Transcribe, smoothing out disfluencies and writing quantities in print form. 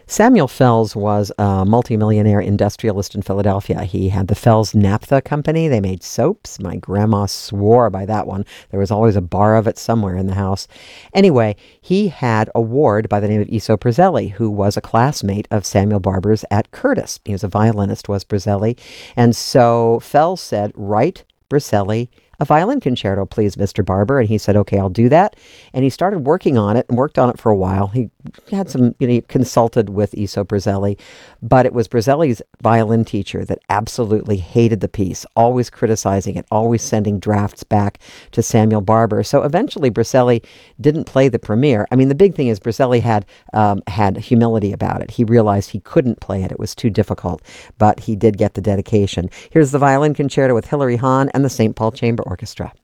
Samuel Fells was a multimillionaire industrialist in Philadelphia. He had the Fells Naphtha Company. They made soaps. My grandma swore by that one. There was always a bar of it somewhere in the house. Anyway, he had a ward by the name of Iso Brizelli, who was a classmate of Samuel Barber's at Curtis. He was a violinist, was Brizelli. And so Fells said, write Brizelli a violin concerto, please, Mr. Barber. And he said, okay, I'll do that. And he started working on it and worked on it for a while. He had some, he consulted with Iso Brizelli, but it was Brizelli's violin teacher that absolutely hated the piece, always criticizing it, always sending drafts back to Samuel Barber. So eventually Brizelli didn't play the premiere. I mean, the big thing is Brizelli had humility about it. He realized he couldn't play it. It was too difficult, but he did get the dedication. Here's the violin concerto with Hilary Hahn and the St. Paul Chamber Orchestra.